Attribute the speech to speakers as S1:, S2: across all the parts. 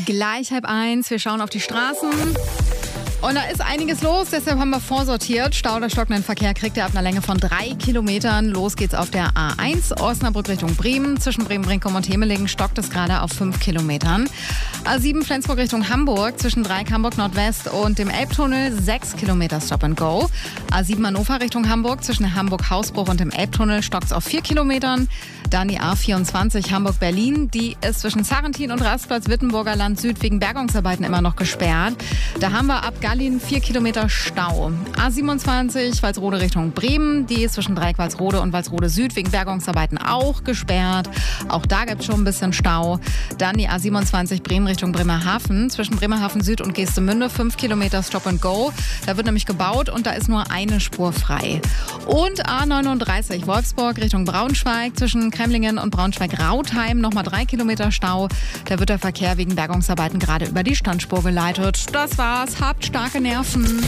S1: Gleich 12:30. Wir schauen auf die Straßen. Und da ist einiges los, deshalb haben wir vorsortiert. Stau oder stockenden Verkehr kriegt ihr ab einer Länge von 3 Kilometern. Los geht's auf der A1 Osnabrück Richtung Bremen. Zwischen Bremen-Brinkum und Hemelingen stockt es gerade auf 5 Kilometern. A7 Flensburg Richtung Hamburg. Zwischen Dreieck Hamburg Nordwest und dem Elbtunnel 6 Kilometer Stop and Go. A7 Hannover Richtung Hamburg. Zwischen Hamburg-Hausbruch und dem Elbtunnel stockt es auf 4 Kilometern. Dann die A24 Hamburg-Berlin. Die ist zwischen Sarrentin und Rastplatz Wittenburger Land Süd wegen Bergungsarbeiten immer noch gesperrt. Da haben wir ab Gallien 4 Kilometer Stau. A27 Walsrode Richtung Bremen. Die ist zwischen Dreieck Walsrode und Walsrode Süd wegen Bergungsarbeiten auch gesperrt. Auch da gibt es schon ein bisschen Stau. Dann die A27 Bremen Richtung Bremerhaven. Zwischen Bremerhaven Süd und Geestemünde 5 Kilometer Stop and Go. Da wird nämlich gebaut und da ist nur eine Spur frei. Und A39 Wolfsburg Richtung Braunschweig. Zwischen Kremlingen und Braunschweig-Rautheim nochmal 3 Kilometer Stau. Da wird der Verkehr wegen Bergungsarbeiten gerade über die Standspur geleitet. Das war's. Habt starke Nerven.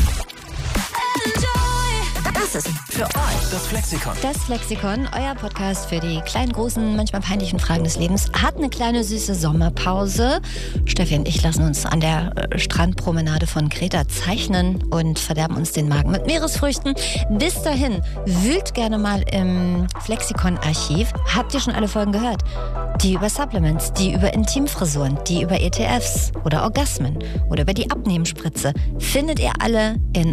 S2: Das ist für euch
S3: Das Flexikon.
S2: das Flexikon, euer Podcast für die kleinen, großen, manchmal peinlichen Fragen des Lebens. Hat eine kleine süße Sommerpause. Steffi und ich lassen uns an der Strandpromenade von Kreta zeichnen und verderben uns den Magen mit Meeresfrüchten. Bis dahin, wühlt gerne mal im Flexikon-Archiv. Habt ihr schon alle Folgen gehört? Die über Supplements, die über Intimfrisuren, die über ETFs oder Orgasmen oder über die Abnehmspritze. Findet ihr alle in